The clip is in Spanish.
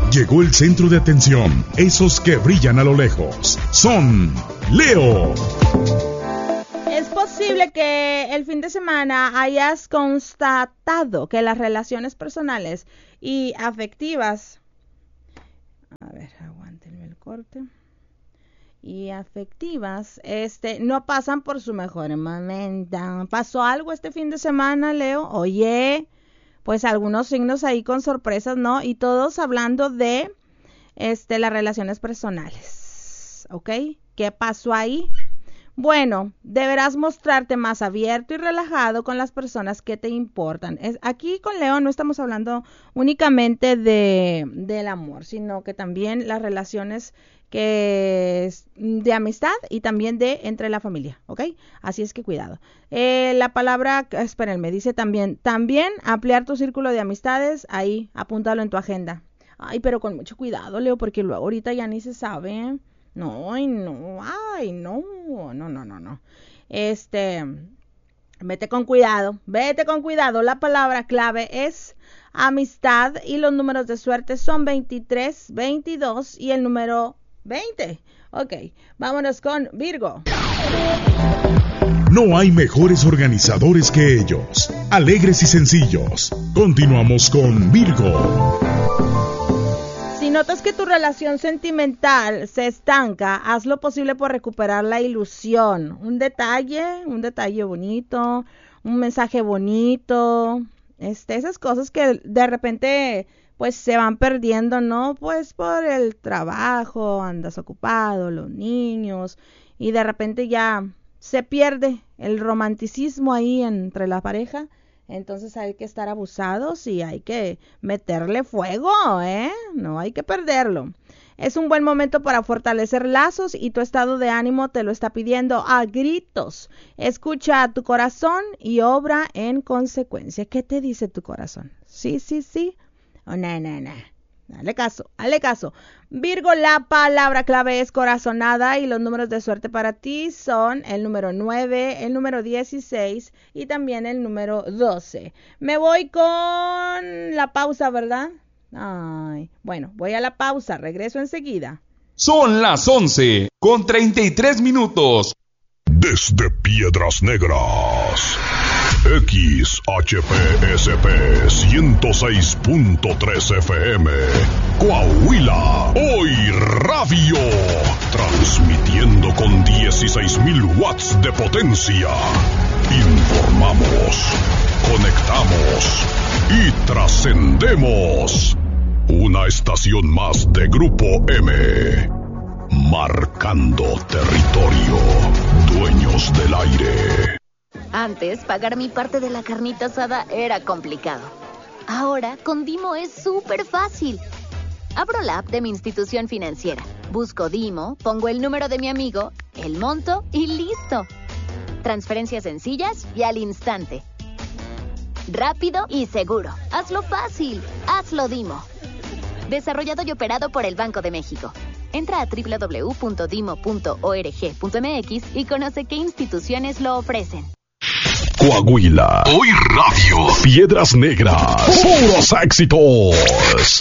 Llegó el centro de atención, esos que brillan a lo lejos. Son Leo. Es posible que el fin de semana hayas constatado que las relaciones personales y afectivas... A ver, aguántenme el corte. Y afectivas, no pasan por su mejor momento. ¿Pasó algo este fin de semana, Leo? Oye, pues algunos signos ahí con sorpresas, ¿no? Y todos hablando de las relaciones personales, ¿ok? ¿Qué pasó ahí? Bueno, deberás mostrarte más abierto y relajado con las personas que te importan. Aquí con Leo no estamos hablando únicamente del amor, sino que también las relaciones de amistad y también de entre la familia, ¿ok? Así es que cuidado. La palabra, espérenme, dice también ampliar tu círculo de amistades, ahí, apúntalo en tu agenda. Ay, pero con mucho cuidado, Leo, porque luego ahorita ya ni se sabe. No. Vete con cuidado. La palabra clave es amistad y los números de suerte son 23, 22 y el número 20. Ok, vámonos con Virgo. No hay mejores organizadores que ellos, alegres y sencillos. Continuamos con Virgo. Si notas que tu relación sentimental se estanca, haz lo posible por recuperar la ilusión. Un detalle bonito, un mensaje bonito, esas cosas que de repente pues se van perdiendo, ¿no? Pues por el trabajo, andas ocupado, los niños, y de repente ya se pierde el romanticismo ahí entre la pareja. Entonces hay que estar abusados y hay que meterle fuego, No hay que perderlo. Es un buen momento para fortalecer lazos y tu estado de ánimo te lo está pidiendo a gritos. Escucha a tu corazón y obra en consecuencia. ¿Qué te dice tu corazón? Sí. O no. Dale caso. Virgo, la palabra clave es corazonada y los números de suerte para ti son el número 9, el número 16 y también el número 12. Me voy con la pausa, ¿verdad? Ay, bueno, voy a la pausa, regreso enseguida. Son las 11:33. Desde Piedras Negras, XHPSP 106.3 FM, Coahuila, Hoy Radio, transmitiendo con 16,000 watts de potencia. Informamos, conectamos y trascendemos. Una estación más de Grupo M. Marcando territorio, dueños del aire. Antes, pagar mi parte de la carnita asada era complicado. Ahora, con Dimo es súper fácil. Abro la app de mi institución financiera, busco Dimo, pongo el número de mi amigo, el monto y listo. Transferencias sencillas y al instante. Rápido y seguro. Hazlo fácil. Hazlo Dimo. Desarrollado y operado por el Banco de México. Entra a www.dimo.org.mx y conoce qué instituciones lo ofrecen. Coahuila, Hoy Radio, Piedras Negras, puros éxitos.